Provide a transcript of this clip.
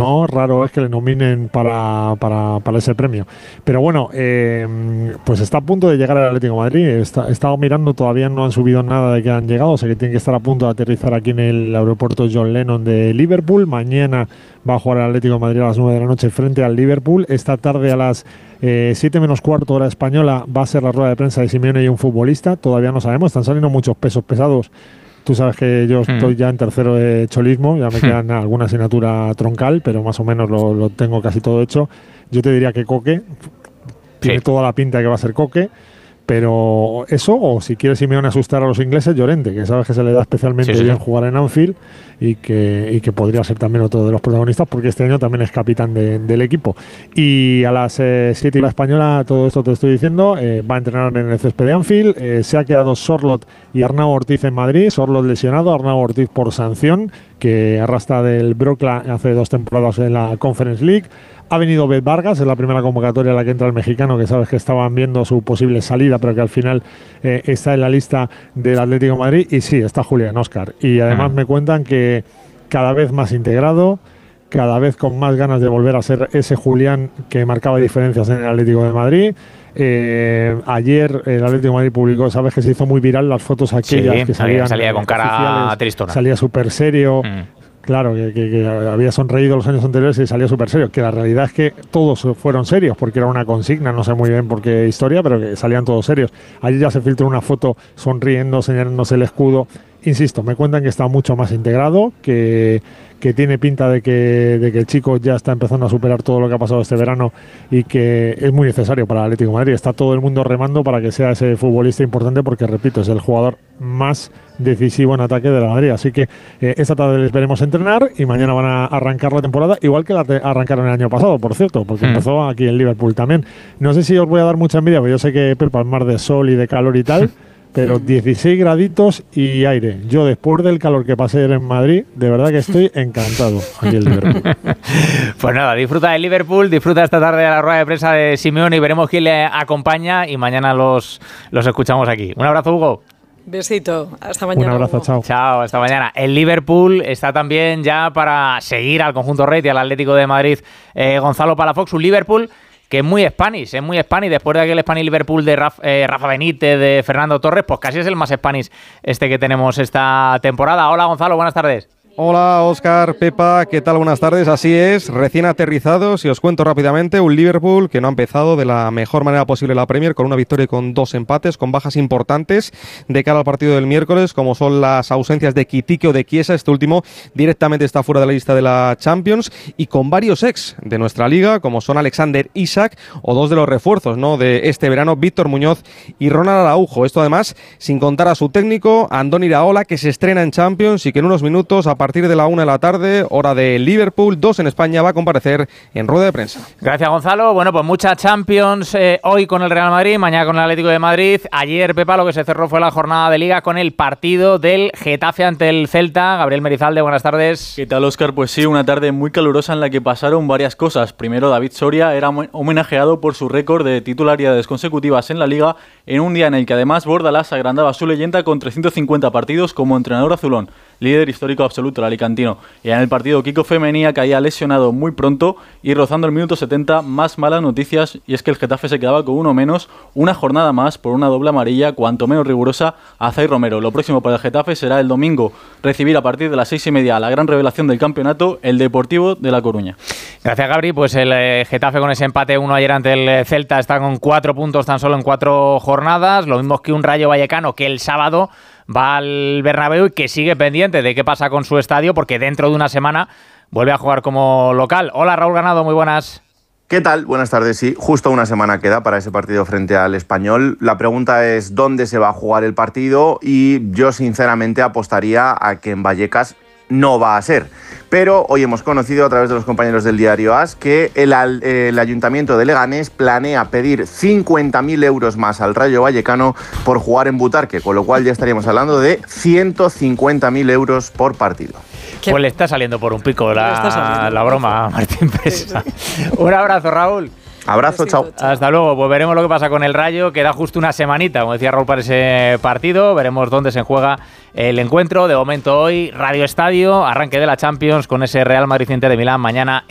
no, raro es que le nominen para ese premio. Pero bueno, pues está a punto de llegar al Atlético de Madrid. He estado mirando, todavía no han subido nada de que han llegado, o sea que tienen que estar a punto de aterrizar aquí en el aeropuerto John Lennon de Liverpool. Mañana va a jugar el Atlético de Madrid a las 9 de la noche frente al Liverpool. Esta tarde a las 7 menos cuarto hora española va a ser la rueda de prensa de Simeone y un futbolista. Todavía no sabemos, están saliendo muchos pesos pesados. Tú sabes que yo estoy ya en tercero de cholismo, ya me quedan alguna asignatura troncal, pero más o menos lo tengo casi todo hecho. Yo te diría que Coque, tiene toda la pinta de que va a ser Coque, pero eso, o si quiere Simeone asustar a los ingleses, Llorente, que sabes que se le da especialmente bien jugar en Anfield y que podría ser también otro de los protagonistas, porque este año también es capitán del equipo. Y a las 7 y la española, todo esto te estoy diciendo, va a entrenar en el césped de Anfield. Se ha quedado Sorloth y Arnau Ortiz en Madrid. Sorloth lesionado, Arnau Ortiz por sanción, que arrastra del Brocla hace 2 temporadas en la Conference League. Ha venido Bet Vargas, es la primera convocatoria a la que entra el mexicano, que sabes que estaban viendo su posible salida, pero que al final está en la lista del Atlético de Madrid. Y sí, está Julián Óscar. Y además me cuentan que cada vez más integrado, cada vez con más ganas de volver a ser ese Julián que marcaba diferencias en el Atlético de Madrid. Ayer el Atlético de Madrid publicó, sabes que se hizo muy viral las fotos aquellas que salía con cara tristona, salía súper serio. Claro, que había sonreído los años anteriores y salía súper serio. Que la realidad es que todos fueron serios, porque era una consigna, no sé muy bien por qué historia, pero que salían todos serios. Ayer ya se filtró una foto sonriendo, señalándose el escudo. Insisto, me cuentan que está mucho más integrado, que tiene pinta de que el chico ya está empezando a superar todo lo que ha pasado este verano y que es muy necesario para el Atlético de Madrid. Está todo el mundo remando para que sea ese futbolista importante, porque, repito, es el jugador más decisivo en ataque de la Madrid. Así que esta tarde les veremos entrenar y mañana van a arrancar la temporada, igual que la arrancaron el año pasado, por cierto, porque empezó aquí en Liverpool también. No sé si os voy a dar mucha envidia, porque yo sé que Pepa es mar de sol y de calor y tal, pero 16 graditos y aire. Yo, después del calor que pasé ayer en Madrid, de verdad que estoy encantado aquí en Liverpool. Pues nada, disfruta de Liverpool, disfruta esta tarde de la rueda de prensa de Simeone y veremos quién le acompaña y mañana los escuchamos aquí. Un abrazo, Hugo. Besito, hasta mañana. Un abrazo, chao. Chao, hasta mañana. El Liverpool está también ya para seguir al conjunto Red y al Atlético de Madrid. Gonzalo Palafox, un Liverpool que es muy Spanish, después de aquel Spanish Liverpool de Rafa Benítez, de Fernando Torres, pues casi es el más Spanish este que tenemos esta temporada. Hola Gonzalo, buenas tardes. Hola Óscar, Pepa, ¿qué tal? Buenas tardes, así es, recién aterrizados y os cuento rápidamente, un Liverpool que no ha empezado de la mejor manera posible la Premier, con una victoria y con 2 empates, con bajas importantes de cara al partido del miércoles, como son las ausencias de Kitike o de Chiesa, este último directamente está fuera de la lista de la Champions, y con varios ex de nuestra liga, como son Alexander Isak o 2 de los refuerzos, ¿no?, de este verano, Víctor Muñoz y Ronald Araujo. Esto además sin contar a su técnico, Andoni Iraola, que se estrena en Champions y que en unos minutos, a partir de la 1 de la tarde, hora de Liverpool, 2 en España, va a comparecer en rueda de prensa. Gracias, Gonzalo. Bueno, pues mucha Champions hoy con el Real Madrid, mañana con el Atlético de Madrid. Ayer, Pepa, lo que se cerró fue la jornada de Liga con el partido del Getafe ante el Celta. Gabriel Merizalde, buenas tardes. ¿Qué tal, Óscar? Pues sí, una tarde muy calurosa en la que pasaron varias cosas. Primero, David Soria era homenajeado por su récord de titularidades consecutivas en la Liga, en un día en el que además Bordalás agrandaba su leyenda con 350 partidos como entrenador azulón, líder histórico absoluto del alicantino. Y en el partido, Kiko Femenía caía lesionado muy pronto y rozando el minuto 70, más malas noticias, y es que el Getafe se quedaba con uno menos, una jornada más por una doble amarilla, cuanto menos rigurosa, a Zay Romero. Lo próximo para el Getafe será el domingo recibir a partir de las 6:30 a la gran revelación del campeonato, el Deportivo de La Coruña. Gracias, Gabri. Pues el Getafe, con ese empate 1 ayer ante el Celta, está con 4 puntos tan solo en 4 jornadas, lo mismo que un Rayo Vallecano que el sábado va al Bernabéu y que sigue pendiente de qué pasa con su estadio, porque dentro de una semana vuelve a jugar como local. Hola, Raúl Ganado, muy buenas. ¿Qué tal? Buenas tardes. Sí, justo una semana queda para ese partido frente al Español. La pregunta es dónde se va a jugar el partido, y yo sinceramente apostaría a que en Vallecas no va a ser. Pero hoy hemos conocido a través de los compañeros del diario AS que el Ayuntamiento de Leganés planea pedir 50.000 euros más al Rayo Vallecano por jugar en Butarque, con lo cual ya estaríamos hablando de 150.000 euros por partido. Pues le está saliendo por un pico la broma a Martín Presa. Un abrazo, Raúl. Abrazo, chao. Hasta luego. Pues veremos lo que pasa con el Rayo. Queda justo una semanita, como decía Raúl, para ese partido. Veremos dónde se juega el encuentro. De momento hoy, Radio Estadio, arranque de la Champions con ese Real Madrid Inter de Milán mañana.